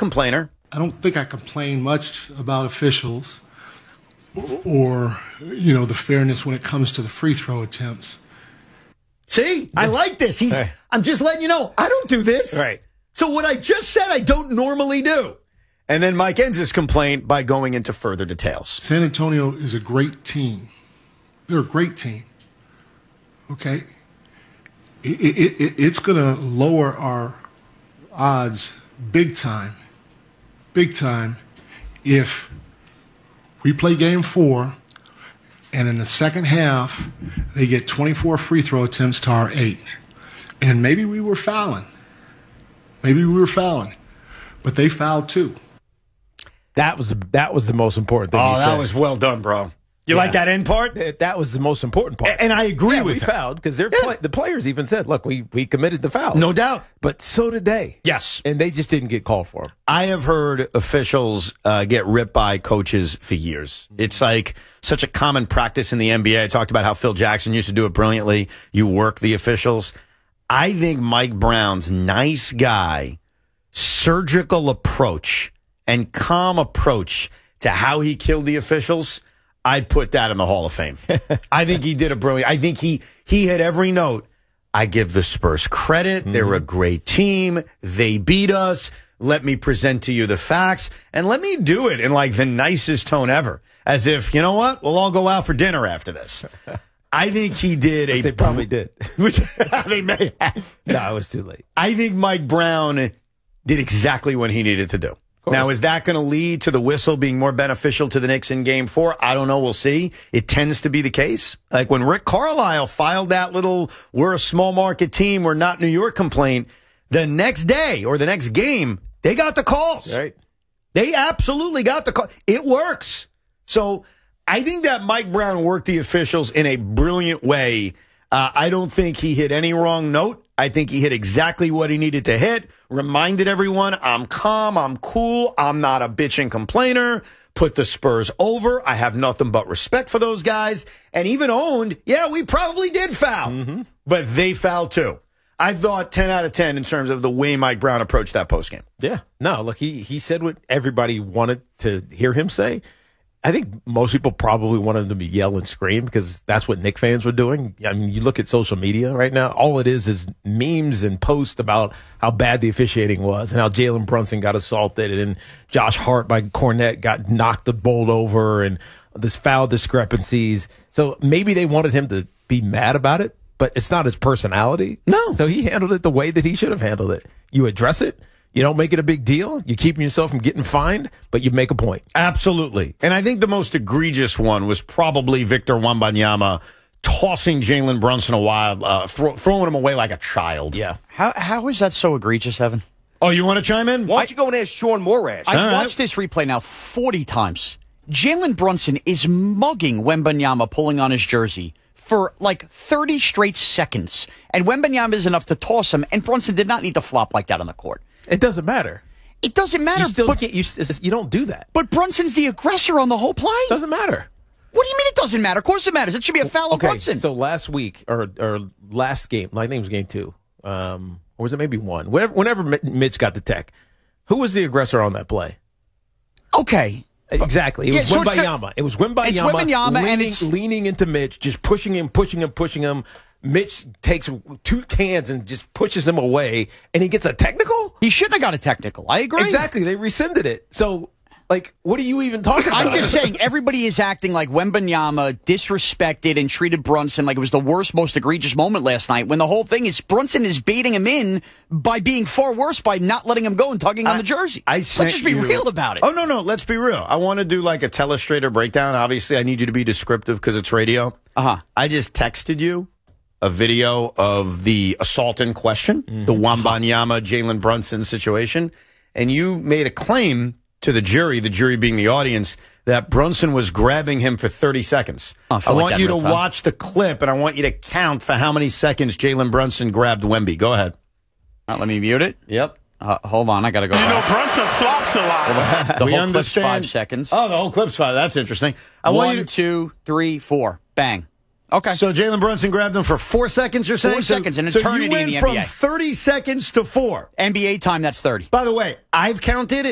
complainer. I don't think I complain much about officials or the fairness when it comes to the free throw attempts. See, I like this. I'm just letting you know, I don't do this. Right. So what I just said, I don't normally do. And then Mike ends his complaint by going into further details. San Antonio is a great team. They're a great team. Okay? It's going to lower our odds big time, if we play game 4 and in the second half they get 24 free throw attempts to our 8. And maybe we were fouling. But they fouled too. That was the most important thing. Oh, that was well done, bro. You like that end part? That was the most important part. And I agree with we that. fouled because the players even said, look, we committed the foul. No doubt. But so did they. Yes. And they just didn't get called for them. I have heard officials get ripped by coaches for years. It's like such a common practice in the NBA. I talked about how Phil Jackson used to do it brilliantly. You work the officials. I think Mike Brown's nice guy, surgical approach and calm approach to how he killed the officials, I'd put that in the Hall of Fame. I think he did a brilliant. I think he hit every note. I give the Spurs credit. They're a great team. They beat us. Let me present to you the facts. And let me do it in like the nicest tone ever. As if, you know what? We'll all go out for dinner after this. I think he did They probably did. Which they may have. No, it was too late. I think Mike Brown did exactly what he needed to do. Now, is that going to lead to the whistle being more beneficial to the Knicks in Game 4? I don't know. We'll see. It tends to be the case. Like when Rick Carlisle filed that little, we're a small market team, we're not New York complaint, the next day or the next game, they got the calls. Right. They absolutely got the call. It works. So I think that Mike Brown worked the officials in a brilliant way. I don't think he hit any wrong note. I think he hit exactly what he needed to hit, reminded everyone, I'm calm, I'm cool, I'm not a bitching complainer, put the Spurs over, I have nothing but respect for those guys, and even owned, yeah, we probably did foul, but they fouled too. I thought 10 out of 10 in terms of the way Mike Brown approached that postgame. Yeah. No, look, he said what everybody wanted to hear him say. I think most people probably wanted him to yell and scream because that's what Knicks fans were doing. I mean, you look at social media right now, all it is memes and posts about how bad the officiating was and how Jalen Brunson got assaulted and Josh Hart by Cornette got knocked the bolt over and this foul discrepancies. So maybe they wanted him to be mad about it, but it's not his personality. No. So he handled it the way that he should have handled it. You address it. You don't make it a big deal. You're keeping yourself from getting fined, but you make a point. Absolutely. And I think the most egregious one was probably Victor Wembanyama tossing Jalen Brunson a while, throwing him away like a child. Yeah. How is that so egregious, Evan? Oh, you want to chime in? Why don't you go and ask Sean Morash? I've watched this replay now 40 times. Jalen Brunson is mugging Wembanyama pulling on his jersey for like 30 straight seconds. And Wembanyama is enough to toss him, and Brunson did not need to flop like that on the court. It doesn't matter. It doesn't matter. You still can't, you don't do that. But Brunson's the aggressor on the whole play. Doesn't matter. What do you mean it doesn't matter? Of course it matters. It should be a foul on Brunson. So last week, or last game, I think it was game 2, or was it maybe 1? Whenever Mitch got the tech, who was the aggressor on that play? Okay. Exactly. It was Wembanyama. It was Wembanyama leaning into Mitch, just pushing him. Mitch takes 2 hands and just pushes him away, and he gets a technical? He shouldn't have got a technical. I agree. Exactly. They rescinded it. So, like, what are you even talking about? I'm just saying, everybody is acting like Wembanyama disrespected and treated Brunson like it was the worst, most egregious moment last night, when the whole thing is Brunson is baiting him in by being far worse by not letting him go and tugging on the jersey. Let's just be real about it. Oh, no, let's be real. I want to do like a telestrator breakdown. Obviously, I need you to be descriptive because it's radio. I just texted you a video of the assault in question, the Wembanyama Jalen Brunson situation, and you made a claim to the jury being the audience, that Brunson was grabbing him for 30 seconds. I want you to watch the clip, and I want you to count for how many seconds Jalen Brunson grabbed Wemby. Go ahead. Let me mute it. Yep. Hold on, I got to go back. Brunson flops a lot. The whole clip's 5 seconds. Oh, the whole clip's 5. That's interesting. 1, 2, 3, 4. Bang. Okay. So Jalen Brunson grabbed him for 4 seconds, you're saying? 4 seconds, an eternity in the NBA. So you went from 30 seconds to 4. NBA time, that's 30. By the way, I've counted